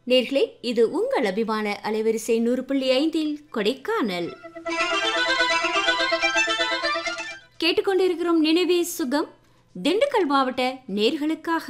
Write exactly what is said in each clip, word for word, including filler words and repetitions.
நேர்களே, இது உங்கள் அபிமான அலைவரிசை நூறு புள்ளி ஐந்தில் கொடைக்கானல். கேட்டுக்கொண்டிருக்கிறோம் நினைவே சுகம். திண்டுக்கல் மாவட்ட நேர்களுக்காக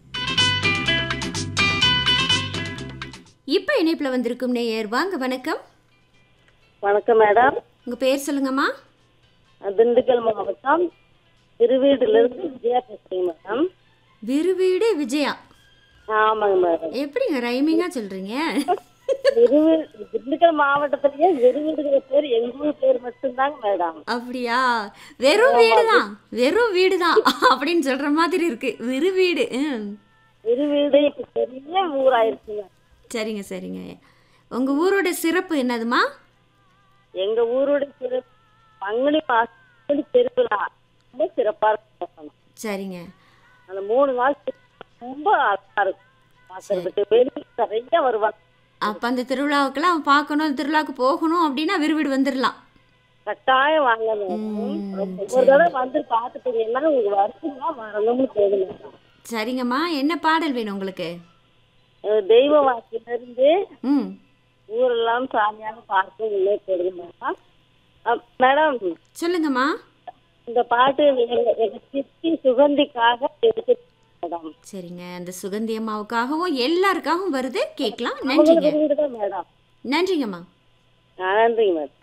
இப்ப இணைப்புல வந்திருக்கும் நேயர். வாங்க, வணக்கம். வணக்கம் மேடம். உங்க பேர் சொல்லுங்கம்மா. திண்டுக்கல் மாவட்டம் திருவீடுல இருந்து விஜயா பேசுறேன் மேடம். விருவீடு விஜயா. ஆமாங்க மேடம். எப்படிங்க ரைமிங்கா சொல்றீங்க? திண்டுக்கல் மாவட்டத்திலேயே விருவீடுங்கிற பேர் எங்க ஊர் பேர் மட்டும்தாங்க மேடம். அப்படியா? வெறும் வீடுதான், வெறும் வீடுதான் அப்படின்னு சொல்ற மாதிரி இருக்கு. விருவீடு. விருவீடு இப்ப பெரிய ஊராயிருச்சுங்க. சரிங்க சரிங்க. உங்க ஊரோட சிறப்பு என்னதுமா? எங்க ஊரோட சிறப்பு பங்குனி மாசம் திருவிழா ரொம்ப சிறப்பா இருக்கும். சரிங்க. அந்த மூணு நாள் ரொம்ப அழகா இருக்கும். பாக்குறதுக்கு வெளியே நிறைய வருவாங்க. அப்ப அந்த திருவிழாவுக்கெல்லாம் பார்க்கணும், திருவிழாவுக்கு போகணும் அப்படின்னா விருவீடு வந்துடலாம். கட்டாயம் வாங்க. ஒரு தடவை வந்து பாத்துட்டீங்கன்னா உங்களுக்கு வருஷமா வரணும்னு தோணுங்க. சரிங்கம்மா, என்ன பாடல் வேணும் உங்களுக்கு? தெய்வ வாக்கில இருந்து ம் ஊரெல்லாம் சாமியாக பார்க்க உள்ளே போடுங்க மேடம். சொல்லுங்கம்மா. இந்த பாட்டு எங்க சித்தி சுகந்திக்காக எடுத்து மேடம். சரிங்க, அந்த சுகந்தி அம்மாவுக்காகவும் எல்லாருக்காகவும் வருது, கேட்கலாம். நன்றிங்க மேடம். நன்றிங்கம்மா. நன்றிங்க மேடம்.